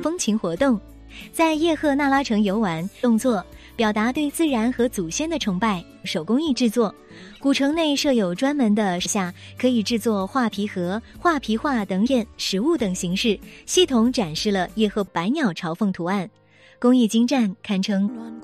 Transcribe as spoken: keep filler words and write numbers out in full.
风情活动。在叶赫那拉城游玩，动作表达对自然和祖先的崇拜，手工艺制作。古城内设有专门的下，可以制作画皮盒、画皮画等片、食物等形式，系统展示了叶赫百鸟朝凤图案，工艺精湛，堪称